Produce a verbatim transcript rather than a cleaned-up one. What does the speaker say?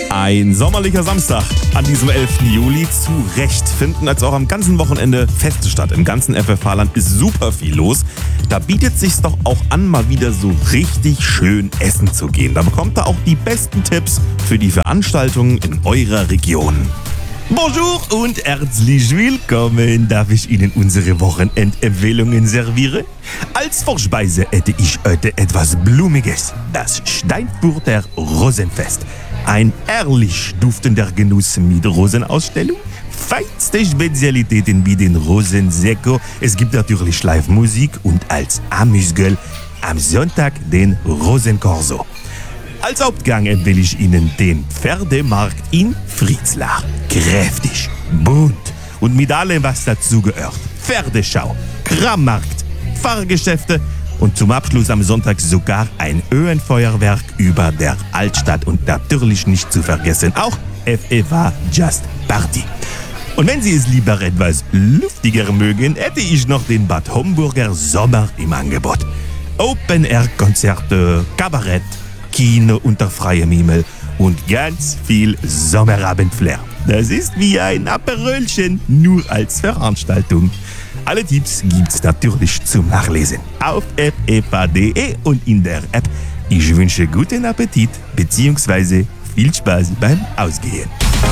Ein sommerlicher Samstag an diesem elften Juli. Zu Recht finden als auch am ganzen Wochenende Feste statt. Im ganzen F F H-Land ist super viel los. Da bietet sich's doch auch an, mal wieder so richtig schön essen zu gehen. Da bekommt ihr auch die besten Tipps für die Veranstaltungen in eurer Region. Bonjour und herzlich willkommen. Darf ich Ihnen unsere Wochenendempfehlungen servieren? Als Vorspeise hätte ich heute etwas Blumiges. Das Steinfurter Rosenfest. Ein herrlich duftender Genuss mit Rosenausstellung. Feinste Spezialitäten wie den Rosensecco. Es gibt natürlich Live-Musik und als Amüsgöl am Sonntag den Rosencorso. Als Hauptgang empfehle ich Ihnen den Pferdemarkt in Fritzlar. Kräftig, bunt und mit allem, was dazugehört. Pferdeschau, Krammarkt, Fahrgeschäfte und zum Abschluss am Sonntag sogar ein Höhenfeuerwerk über der Altstadt. Und natürlich nicht zu vergessen auch F F H Just Party. Und wenn Sie es lieber etwas luftiger mögen, hätte ich noch den Bad Homburger Sommer im Angebot. Open-Air-Konzerte, Kabarett, Kino unter freiem Himmel und ganz viel Sommerabendflair. Das ist wie ein Aperölchen, nur als Veranstaltung. Alle Tipps gibt's natürlich zum Nachlesen auf f f h punkt d e und in der App. Ich wünsche guten Appetit bzw. viel Spaß beim Ausgehen.